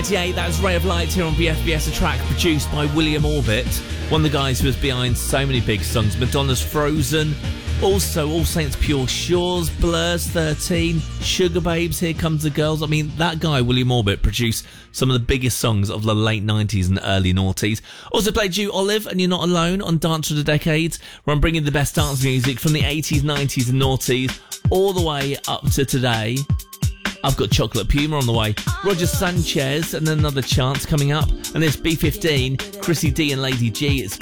Yeah, that was Ray of Light here on BFBS, a track produced by William Orbit, one of the guys who was behind so many big songs. Madonna's Frozen, also All Saints Pure Shores, Blur's 13, Sugar Babes, Here Comes the Girls. I mean, that guy, William Orbit, produced some of the biggest songs of the late 90s and early noughties. Also played you Olive and You're Not Alone on Dance for the Decades, where I'm bringing the best dance music from the 80s, 90s and noughties all the way up to today. I've got Chocolate Puma on the way, Roger Sanchez and Another Chance coming up, and there's B15, Chrissy D and Lady G. It's